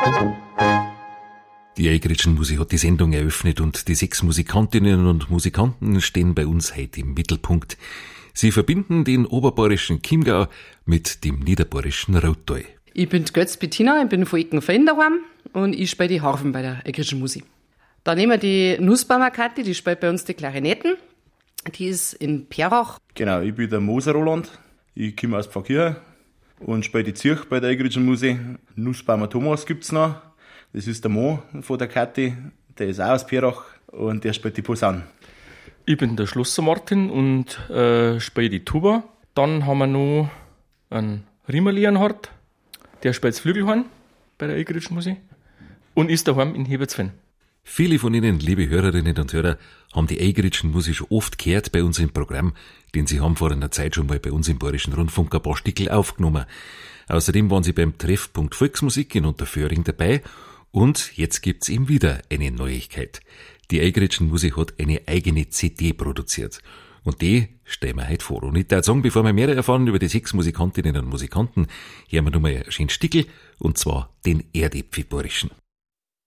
Die Eigritschen Musik hat die Sendung eröffnet und die 6 Musikantinnen und Musikanten stehen bei uns heute im Mittelpunkt. Sie verbinden den oberbayerischen Chiemgau mit dem niederbayerischen Rautal. Ich bin Götz Bettina, ich bin von Eckenfeld daheim und ich spiele die Harfen bei der Eigritschen Musik. Da nehmen wir die Nussbaumer Kathi, die spielt bei uns die Klarinetten. Die ist in Perach. Genau, ich bin der Moser Roland. Ich komme aus Pfarrkirchen und spiele die Zirch bei der Eigritschen Musik. Nussbaumer Thomas gibt's noch. Das ist der Mo von der Kathi, der ist auch aus Perach und der spielt die Posaune. Ich bin der Schlosser Martin und spiele die Tuba. Dann haben wir noch einen Riemerli Leonhard, der spielt das Flügelhorn bei der Eigritschen Musik und ist daheim in Hebertsfenn. Viele von Ihnen, liebe Hörerinnen und Hörer, haben die Eigritschen Musik schon oft gehört bei uns im Programm, denn sie haben vor einer Zeit schon mal bei uns im Bayerischen Rundfunk ein paar Stickel aufgenommen. Außerdem waren sie beim Treffpunkt Volksmusik in Unterföhring dabei. Und jetzt gibt's eben wieder eine Neuigkeit. Die Eigritschen Musik hat eine eigene CD produziert. Und die stellen wir heute vor. Und ich darf sagen, bevor wir mehr erfahren über die 6 Musikantinnen und Musikanten, hören wir nochmal einen schönen Stickel, und zwar den Erdäpfelbayerischen.